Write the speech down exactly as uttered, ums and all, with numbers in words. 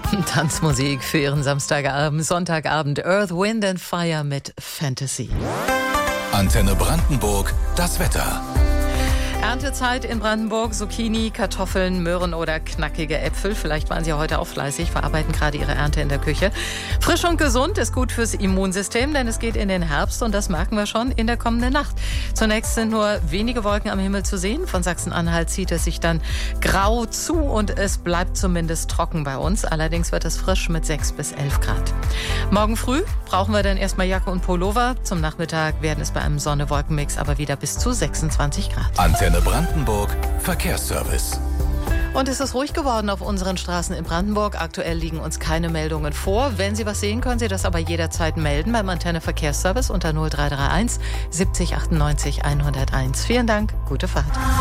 Tanzmusik für Ihren Samstagabend, Sonntagabend. Earth, Wind and Fire mit Fantasy. Antenne Brandenburg, das Wetter. Erntezeit in Brandenburg, Zucchini, Kartoffeln, Möhren oder knackige Äpfel. Vielleicht waren Sie ja heute auch fleißig, verarbeiten gerade Ihre Ernte in der Küche. Frisch und gesund ist gut fürs Immunsystem, denn es geht in den Herbst und das merken wir schon in der kommenden Nacht. Zunächst sind nur wenige Wolken am Himmel zu sehen. Von Sachsen-Anhalt zieht es sich dann grau zu und es bleibt zumindest trocken bei uns. Allerdings wird es frisch mit sechs bis elf Grad. Morgen früh brauchen wir dann erstmal Jacke und Pullover. Zum Nachmittag werden es bei einem Sonne-Wolken-Mix aber wieder bis zu sechsundzwanzig Grad. Antenne Brandenburg, Verkehrsservice. Und es ist ruhig geworden auf unseren Straßen in Brandenburg. Aktuell liegen uns keine Meldungen vor. Wenn Sie was sehen, können Sie das aber jederzeit melden beim Antenne Verkehrsservice unter null drei drei eins siebzig achtundneunzig hunderteins. Vielen Dank, gute Fahrt.